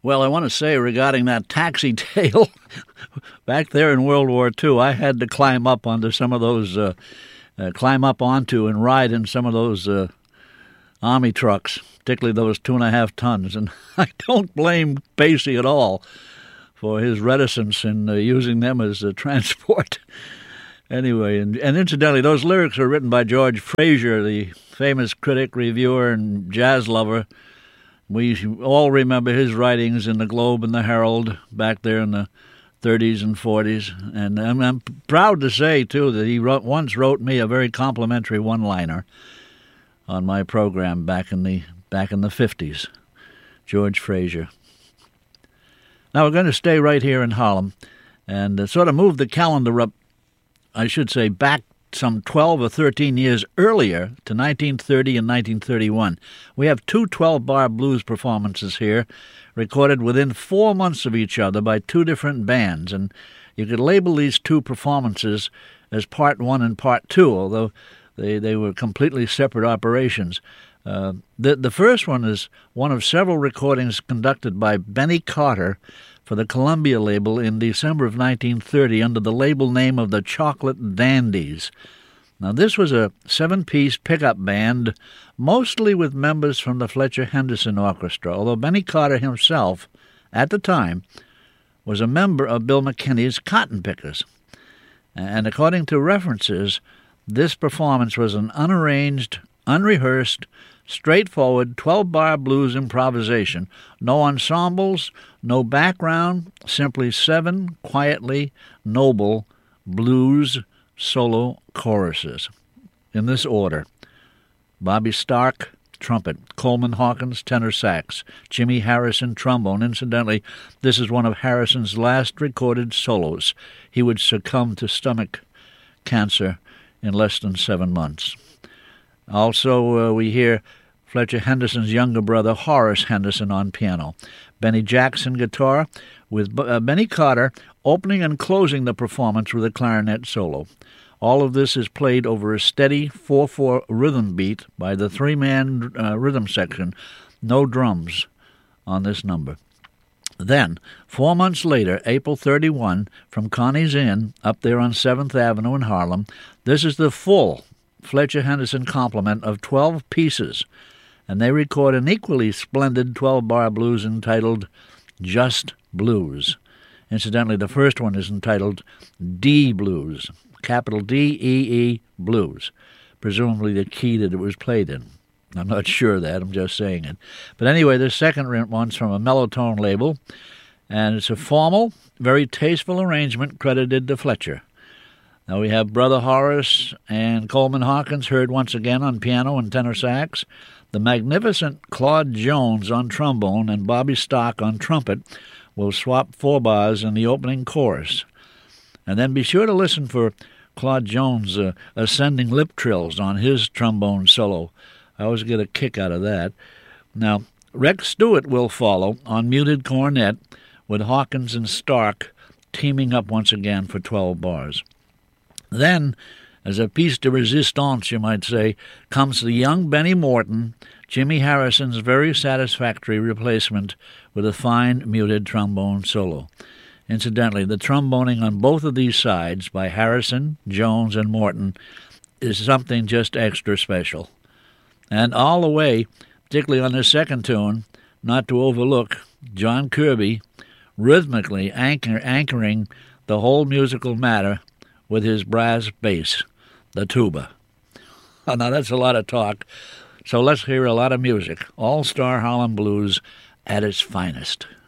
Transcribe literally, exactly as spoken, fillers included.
Well, I want to say regarding that taxi tail, back there in World War Two, I had to climb up onto some of those, uh, uh, climb up onto and ride in some of those uh, Army trucks, particularly those two and a half tons. And I don't blame Basie at all for his reticence in uh, using them as uh, transport. Anyway, and, and incidentally, those lyrics were written by George Frazier, the famous critic, reviewer, and jazz lover. We all remember his writings in the Globe and the Herald back there in the thirties and forties. And I'm, I'm proud to say, too, that he wrote, once wrote me a very complimentary one-liner on my program back in the back in the fifties. George Frazier. Now we're going to stay right here in Harlem and uh, sort of move the calendar up, I should say, back some twelve or thirteen years earlier to nineteen thirty and nineteen thirty-one. We have two twelve-bar blues performances here, recorded within four months of each other by two different bands, and you could label these two performances as part one and part two, although they, they were completely separate operations. Uh, the, the first one is one of several recordings conducted by Benny Carter for the Columbia label in December of nineteen thirty under the label name of the Chocolate Dandies. Now, this was a seven-piece pickup band, mostly with members from the Fletcher Henderson Orchestra, although Benny Carter himself, at the time, was a member of Bill McKinney's Cotton Pickers. And according to references, this performance was an unarranged, unrehearsed, straightforward twelve-bar blues improvisation. No ensembles, no background, simply seven quietly noble blues solo choruses. In this order: Bobby Stark, trumpet; Coleman Hawkins, tenor sax; Jimmy Harrison, trombone. Incidentally, this is one of Harrison's last recorded solos. He would succumb to stomach cancer in less than seven months. Also, uh, we hear Fletcher Henderson's younger brother, Horace Henderson, on piano. Benny Jackson, guitar, with uh, Benny Carter opening and closing the performance with a clarinet solo. All of this is played over a steady four four rhythm beat by the three-man uh, rhythm section. No drums on this number. Then, four months later, April thirty-first, from Connie's Inn, up there on seventh Avenue in Harlem, this is the full Fletcher Henderson complement of twelve pieces, and they record an equally splendid twelve-bar blues entitled Just Blues. Incidentally, the first one is entitled D Blues, capital D E E Blues, presumably the key that it was played in. I'm not sure of that, I'm just saying it. But anyway, the second one's from a Mellotone label, and it's a formal, very tasteful arrangement credited to Fletcher. Now we have Brother Horace and Coleman Hawkins heard once again on piano and tenor sax, the magnificent Claude Jones on trombone, and Bobby Stock on trumpet will swap four bars in the opening chorus. And then be sure to listen for Claude Jones' uh, ascending lip trills on his trombone solo. I always get a kick out of that. Now, Rex Stewart will follow on muted cornet, with Hawkins and Stark teaming up once again for twelve bars. Then, as a piece de resistance, you might say, comes the young Benny Morton, Jimmy Harrison's very satisfactory replacement with a fine muted trombone solo. Incidentally, the tromboning on both of these sides by Harrison, Jones, and Morton is something just extra special. And all the way, particularly on the second tune, not to overlook John Kirby rhythmically anchor, anchoring the whole musical matter with his brass bass, the tuba. Oh, now that's a lot of talk, so let's hear a lot of music. All-Star Harlem Blues at its finest.